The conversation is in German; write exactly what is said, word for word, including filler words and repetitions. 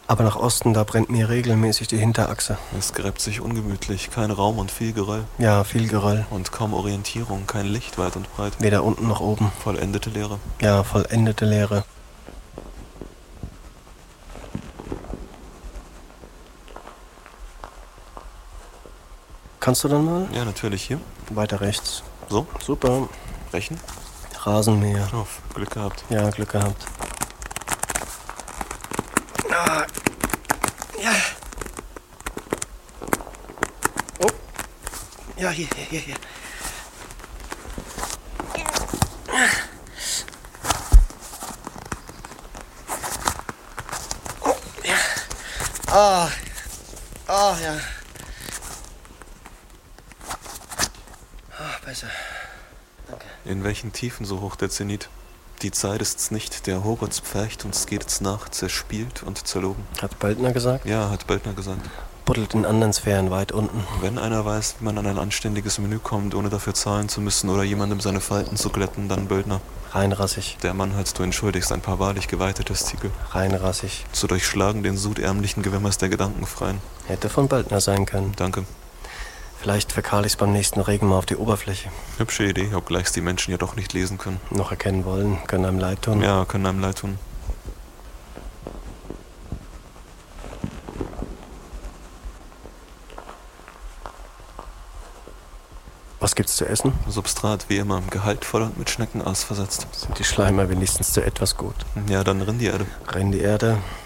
Aber nach Osten, da brennt mir regelmäßig die Hinterachse. Es gräbt sich ungemütlich, kein Raum und viel Geröll. Ja, viel Geröll. Und kaum Orientierung, kein Licht weit und breit. Weder unten noch oben. Vollendete Leere. Ja, vollendete Leere. Kannst du dann mal? Ja, natürlich hier. Weiter rechts. So, Super. Rechen. Rasenmäher. Oh, Glück gehabt. Ja, Glück gehabt. Ah. Ja. Oh. Ja, hier, hier, hier, hier. Oh, ja. Ah. Ah, ja. Ah, besser. Danke. In welchen Tiefen so hoch der Zenit? Die Zeit ist's nicht, der Horizont pfercht, uns geht's nach, zerspielt und zerlogen. Hat Baldner gesagt? Ja, hat Baldner gesagt. Buddelt in anderen Sphären weit unten. Wenn einer weiß, wie man an ein anständiges Menü kommt, ohne dafür zahlen zu müssen oder jemandem seine Falten zu glätten, dann Böldner. Reinrassig. Der Mann, als du entschuldigst, ein paar wahrlich geweihte Testikel. Reinrassig. Zu durchschlagen den sudärmlichen Gewimmers der Gedankenfreien. Hätte von Baldner sein können. Danke. Vielleicht verkahl ich's beim nächsten Regen mal auf die Oberfläche. Hübsche Idee, obgleich die Menschen ja doch nicht lesen können. Noch erkennen wollen, können einem leid tun. Ja, können einem leid tun. Was gibt's zu essen? Substrat wie immer, gehaltvoll und mit Schneckenaas versetzt. Sind die Schleimer wenigstens zu etwas gut? Ja, dann Rindererde. Rennen die Erde,